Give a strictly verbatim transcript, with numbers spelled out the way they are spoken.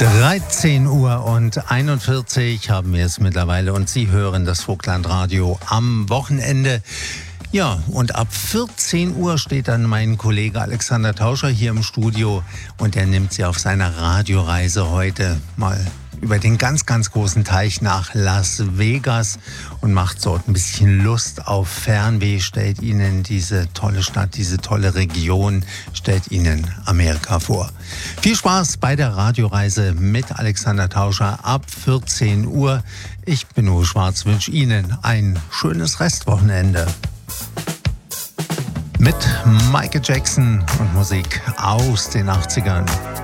dreizehn Uhr und einundvierzig haben wir es mittlerweile und Sie hören das Vogtlandradio am Wochenende. Ja, und ab vierzehn Uhr steht dann mein Kollege Alexander Tauscher hier im Studio und er nimmt Sie auf seiner Radioreise heute mal über den ganz, ganz großen Teich nach Las Vegas und macht dort ein bisschen Lust auf Fernweh, stellt Ihnen diese tolle Stadt, diese tolle Region, stellt Ihnen Amerika vor. Viel Spaß bei der Radioreise mit Alexander Tauscher ab vierzehn Uhr. Ich bin Uwe Schwarz, wünsche Ihnen ein schönes Restwochenende. Mit Michael Jackson und Musik aus den achtzigern.